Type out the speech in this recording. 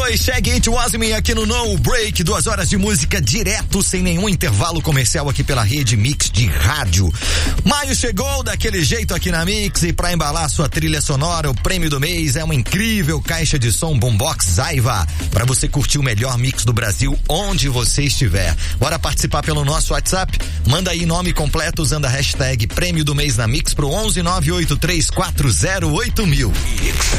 2, Shaggy It Was Me aqui no No Break, 2 horas de música direto, sem nenhum intervalo comercial aqui pela rede Mix de rádio. Maio chegou daquele jeito aqui na Mix e pra embalar sua trilha sonora, o prêmio do mês é uma incrível caixa de som Boombox Aiva, pra você curtir o melhor mix do Brasil onde você estiver. Bora participar pelo nosso WhatsApp? Manda aí nome completo usando a hashtag prêmio do mês na Mix pro 11 983408000.